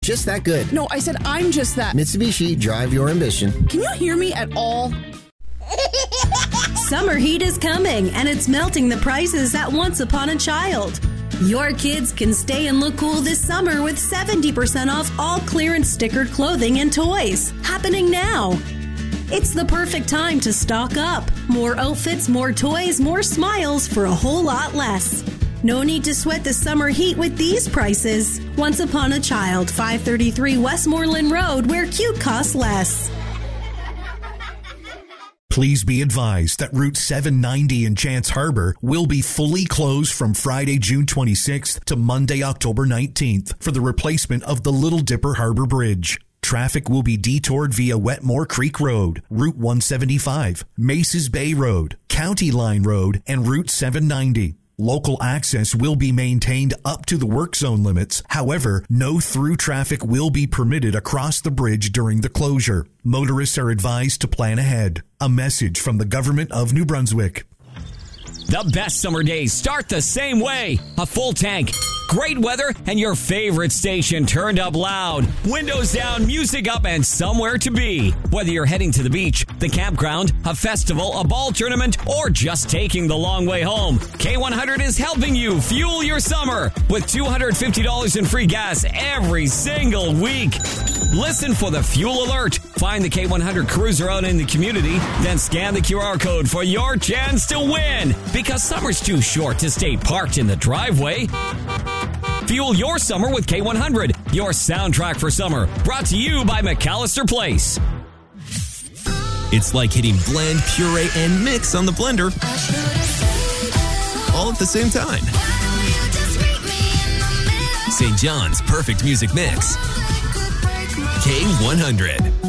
Just that good. No, I said I'm just that. Mitsubishi, drive your ambition. Can you hear me at all? Summer heat is coming, and it's melting the prices at Once Upon a Child. Your kids can stay and look cool this summer with 70% off all clearance stickered clothing and toys. Happening now. It's the perfect time to stock up. More outfits, more toys, more smiles for a whole lot less. No need to sweat the summer heat with these prices. Once Upon a Child, 533 Westmoreland Road, where cute costs less. Please be advised that Route 790 in Chance Harbor will be fully closed from Friday, June 26th to Monday, October 19th for the replacement of the Little Dipper Harbor Bridge. Traffic will be detoured via Wetmore Creek Road, Route 175, Maces Bay Road, County Line Road, and Route 790. Local access will be maintained up to the work zone limits. However, no through traffic will be permitted across the bridge during the closure. Motorists are advised to plan ahead. A message from the Government of New Brunswick. The best summer days start the same way. A full tank, great weather, and your favorite station turned up loud. Windows down, music up, and somewhere to be. Whether you're heading to the beach, the campground, a festival, a ball tournament, or just taking the long way home, K100 is helping you fuel your summer with $250 in free gas every single week. Listen for the fuel alert. Find the K100 Cruiser out in the community, then scan the QR code for your chance to win. Because summer's too short to stay parked in the driveway. Fuel your summer with K100, your soundtrack for summer. Brought to you by McAllister Place. It's like hitting blend, puree, and mix on the blender all at the same time. St. John's Perfect Music Mix. K100.